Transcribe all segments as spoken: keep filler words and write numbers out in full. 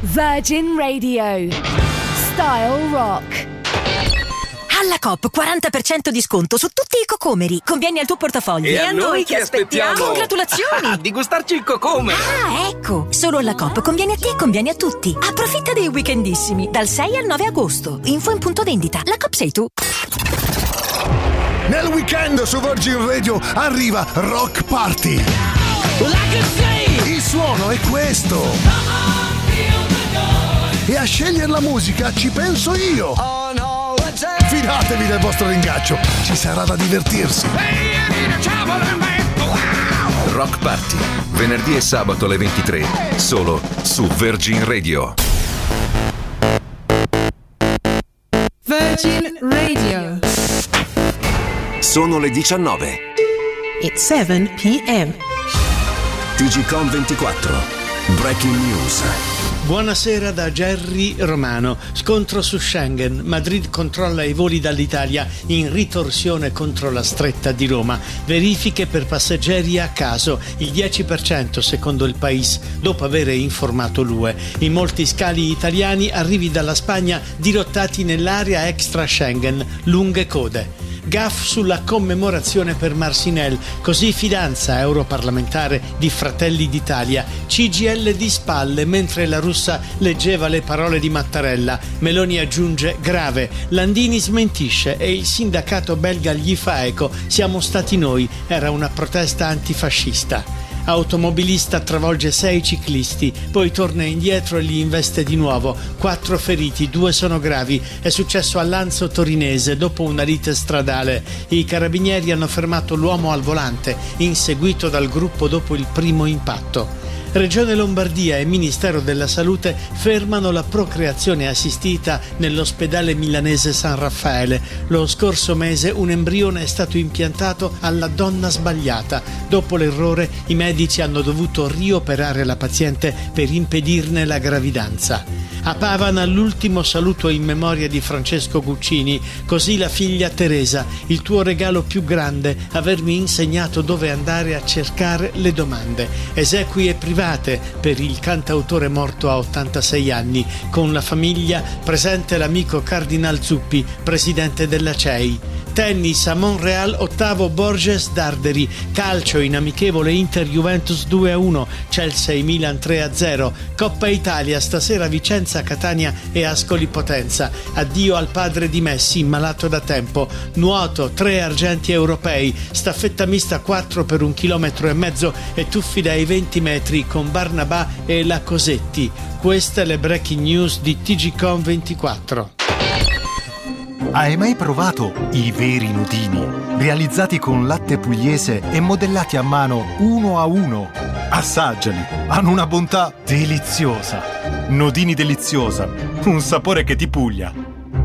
Virgin Radio. Style Rock. Alla Coop quaranta per cento di sconto su tutti i cocomeri. Conviene al tuo portafoglio. E, e a noi che aspettiamo? Congratulazioni! Di gustarci il cocomero. Ah, ecco! Solo alla Coop conviene a te e conviene a tutti. Approfitta dei weekendissimi dal sei al nove agosto. Info in punto vendita. La Coop sei tu. Nel weekend su Virgin Radio arriva Rock Party. Il suono è questo. E a scegliere la musica ci penso io. Fidatevi del vostro ringaccio, ci sarà da divertirsi. Rock Party, venerdì e sabato alle ventitré, solo su Virgin Radio. Virgin Radio. Sono le diciannove. It's seven p.m. T G Com ventiquattro. Breaking News. Buonasera da Gerry Romano. Scontro su Schengen. Madrid controlla i voli dall'Italia in ritorsione contro la stretta di Roma. Verifiche per passeggeri a caso, il dieci per cento secondo il País, dopo aver informato l'U E. In molti scali italiani arrivi dalla Spagna dirottati nell'area extra Schengen, lunghe code. Gaff sulla commemorazione per Marcinelle, così fidanza europarlamentare di Fratelli d'Italia. C G I L di spalle mentre la russa leggeva le parole di Mattarella. Meloni aggiunge grave, Landini smentisce e il sindacato belga gli fa eco, siamo stati noi, era una protesta antifascista. Automobilista travolge sei ciclisti, poi torna indietro e li investe di nuovo. Quattro feriti, due sono gravi. È successo a Lanzo Torinese dopo una lite stradale. I carabinieri hanno fermato l'uomo al volante, inseguito dal gruppo dopo il primo impatto. Regione Lombardia e Ministero della Salute fermano la procreazione assistita nell'ospedale milanese San Raffaele. Lo scorso mese un embrione è stato impiantato alla donna sbagliata. Dopo l'errore i medici hanno dovuto rioperare la paziente per impedirne la gravidanza. A Pavana l'ultimo saluto in memoria di Francesco Guccini, così la figlia Teresa, il tuo regalo più grande, avermi insegnato dove andare a cercare le domande. Esequie private per il cantautore morto a ottantasei anni, con la famiglia presente l'amico Cardinal Zuppi, presidente della C E I. Tennis a Montreal, ottavo Borges Darderi. Calcio in amichevole Inter-Juventus due a uno, Chelsea-Milan tre a zero. Coppa Italia, stasera Vicenza, Catania e Ascoli Potenza. Addio al padre di Messi, malato da tempo. Nuoto, tre argenti europei. Staffetta mista quattro per un chilometro e mezzo e tuffi dai venti metri con Barnabà e la Cosetti. Queste le breaking news di T G Com ventiquattro. Hai mai provato i veri nudini? Realizzati con latte pugliese e modellati a mano uno a uno. Assaggiali, hanno una bontà deliziosa. Nodini deliziosa, un sapore che ti puglia.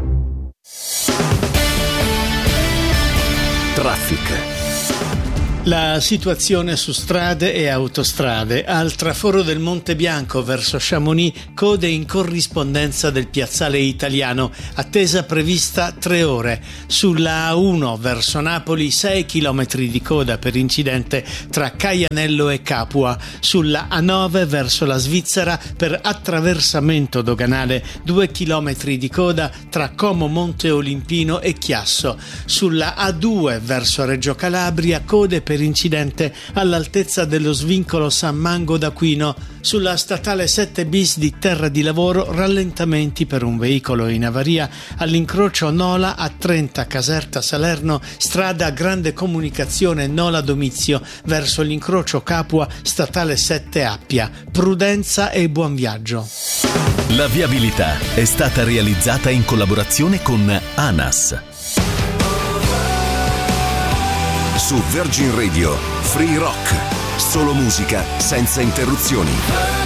Traffic. La situazione su strade e autostrade. Al traforo del Monte Bianco verso Chamonix, code in corrispondenza del piazzale Italiano, attesa prevista tre ore. Sulla A uno verso Napoli sei chilometri di coda per incidente tra Caianello e Capua. Sulla A nove verso la Svizzera per attraversamento doganale due chilometri di coda tra Como Monte Olimpino e Chiasso. Sulla A due verso Reggio Calabria code per incidente all'altezza dello svincolo San Mango d'Aquino. Sulla statale sette bis di Terra di Lavoro rallentamenti per un veicolo in avaria all'incrocio Nola a trenta Caserta Salerno, strada Grande Comunicazione Nola Domizio verso l'incrocio Capua statale sette Appia. Prudenza e buon viaggio. La viabilità è stata realizzata in collaborazione con ANAS. Su Virgin Radio, Free Rock, solo musica senza interruzioni.